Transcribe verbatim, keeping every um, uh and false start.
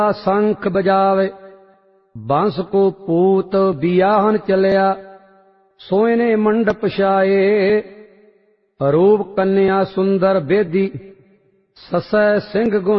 शंख बजावे बांस को पूत बियाहन चलिया सोयने मंडप छाए रूप कन्या सुंदर बेदी ससै सिंह गुण